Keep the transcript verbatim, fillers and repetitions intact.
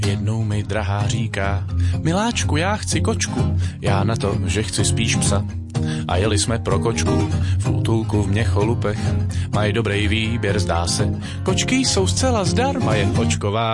Jednou mi drahá říká: miláčku, já chci kočku. Já na to, že chci spíš psa. A jeli jsme pro kočku v útulku v Měcholupech. Mají dobrý výběr, zdá se. Kočky jsou zcela zdarma, jen kočková